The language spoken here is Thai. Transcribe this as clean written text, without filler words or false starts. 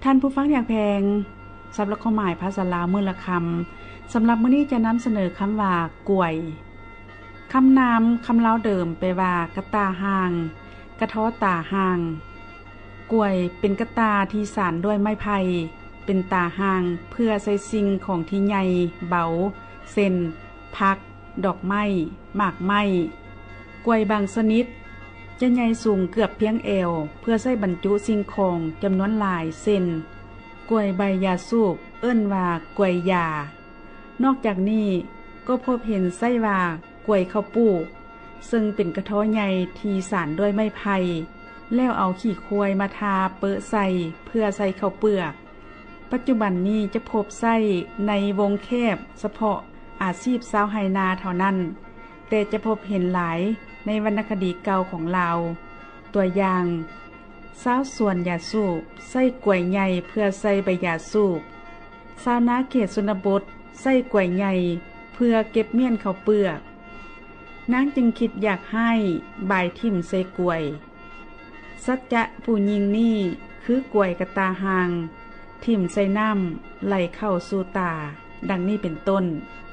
ท่านผู้ฟังอย่างแพงสำหรับความหมายภาษาลาวมื้อละคำสำหรับมื้อนี้จะนำเสนอคำว่ากล้วยคำนามคำเล่าเดิมไปว่ากระตาห่างกระท้อตาห่างกล้วยเป็นกระตาที่สานด้วยไม้ไผ่เป็นตาห่างเพื่อใส่สิ่งของที่ใหญ่เบาเส้นพักดอกไม้หมากไม้กล้วยบางชนิดจะใหญ่สูงเกือบเพียงเอวเพื่อใส่บรรจุสิ่งของจำนวนหลายเส้นกล้วยใบยาสูบเอิ้นว่ากล้วยยานอกจากนี้ก็พบเห็นไส้ว่ากล้วยข้าวปลูกซึ่งเป็นกระท้อใหญ่ที่สานด้วยไม้ไผ่แล้วเอาขี้ควายมาทาเปอะใส่เพื่อใส่ข้าวเปลือกปัจจุบันนี้จะพบไส้ในวงแคบเฉพาะอาชีพชาวไร่นาเท่านั้นแต่จะพบเห็นหลายในวรรณคดีเก่าของเราตัวอย่างชาวสวนยาสูบใส่กล้วยใหญ่เพื่อใส่ใบยาสูบชาวนาเขตชนบทใส่กล้วยใหญ่เพื่อเก็บเมี่ยนข้าวเปลือกนางจึงคิดอยากให้บายทิ่มใส่กล้วยสัจจะผู้หญิงนี่คือกล้วยกระตาหางทิ่มใส่น้ำไหลเข้าสู่ตาดังนี้เป็นต้น